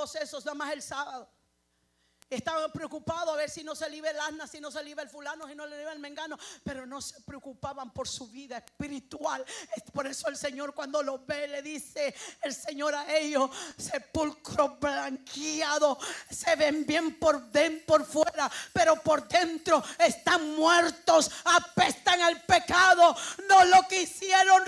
todos esos, nada más el sábado. Estaban preocupados a ver si no se le iba el asna, si no se le iba el fulano, si no le iba el mengano, pero no se preocupaban por su vida espiritual. Por eso el Señor, cuando los ve, le dice el Señor a ellos: sepulcro blanqueado, se ven bien por fuera, pero por dentro están muertos, apestan al pecado, no lo quisieron